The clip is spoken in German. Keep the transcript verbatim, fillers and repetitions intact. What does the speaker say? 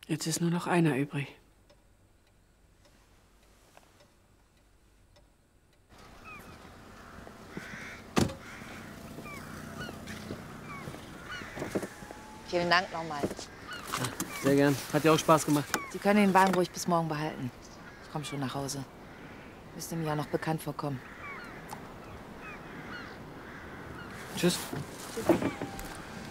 Jetzt ist nur noch einer übrig. Vielen Dank nochmal. Ja, sehr gern. Hat dir auch Spaß gemacht. Sie können den Wagen ruhig bis morgen behalten. Ich komme schon nach Hause. Müsste mir ja noch bekannt vorkommen. Tschüss. Tschüss.